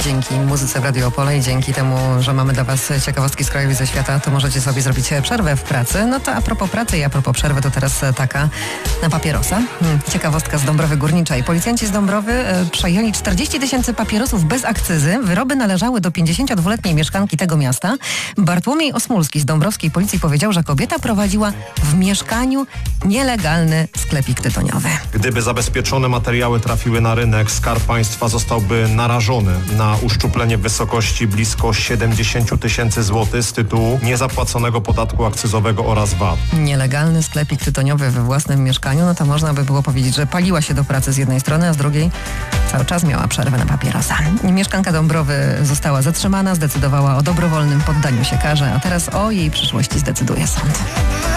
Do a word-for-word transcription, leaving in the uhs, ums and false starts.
dzięki muzyce w Radio Opole i dzięki temu, że mamy dla Was ciekawostki z kraju i ze świata, to możecie sobie zrobić przerwę w pracy. No to a propos pracy i a propos przerwy, to teraz taka na papierosa. Ciekawostka z Dąbrowy Górniczej. Policjanci z Dąbrowy e, przejęli czterdzieści tysięcy papierosów bez akcyzy. Wyroby należały do pięćdziesięciodwuletniej mieszkanki tego miasta. Bartłomiej Osmulski z dąbrowskiej policji powiedział, że kobieta prowadziła w mieszkaniu nielegalny sklepik tytoniowy. Gdyby zabezpieczone materiały trafiły na rynek, Skarb Państwa zostałby narażony na uszczuplenie w wysokości blisko siedemdziesiąt tysięcy złotych z tytułu niezapłaconego podatku akcyzowego oraz V A T. Nielegalny sklepik tytoniowy we własnym mieszkaniu, no to można by było powiedzieć, że paliła się do pracy z jednej strony, a z drugiej cały czas miała przerwę na papierosa. Mieszkanka Dąbrowy została zatrzymana, zdecydowała o dobrowolnym poddaniu się karze, a teraz o jej przyszłości zdecyduje sąd.